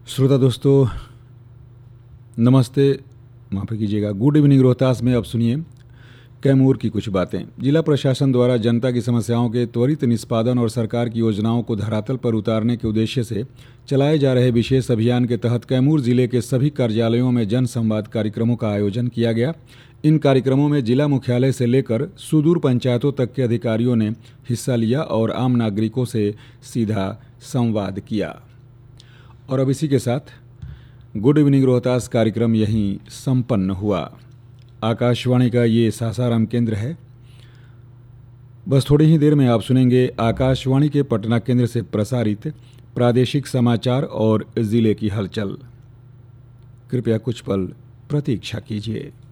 श्रोता दोस्तों नमस्ते, माफ़ी कीजिएगा, गुड इवनिंग रोहतास में अब सुनिए कैमूर की कुछ बातें। जिला प्रशासन द्वारा जनता की समस्याओं के त्वरित निष्पादन और सरकार की योजनाओं को धरातल पर उतारने के उद्देश्य से चलाए जा रहे विशेष अभियान के तहत कैमूर जिले के सभी कार्यालयों में जन संवाद कार्यक्रमों का आयोजन किया गया। इन कार्यक्रमों में जिला मुख्यालय से लेकर सुदूर पंचायतों तक के अधिकारियों ने हिस्सा लिया और आम नागरिकों से सीधा संवाद किया। और अब इसी के साथ गुड इवनिंग रोहतास कार्यक्रम यहीं संपन्न हुआ। आकाशवाणी का ये सासाराम केंद्र है। बस थोड़ी ही देर में आप सुनेंगे आकाशवाणी के पटना केंद्र से प्रसारित प्रादेशिक समाचार और जिले की हलचल। कृपया कुछ पल प्रतीक्षा कीजिए।